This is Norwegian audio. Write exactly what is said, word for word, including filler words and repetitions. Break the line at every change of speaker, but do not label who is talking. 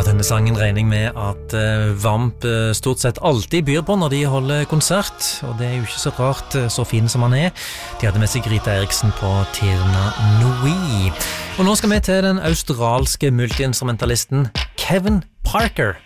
Denne sangen regner jeg med at uh, Vamp uh, stort sett alltid byr på når de holder konsert, og det er jo ikke så rart, uh, så fin som han er. De hadde med seg Rita Eriksen på Tirna Nui. Og nå skal vi til den australske multiinstrumentalisten Kevin Parker.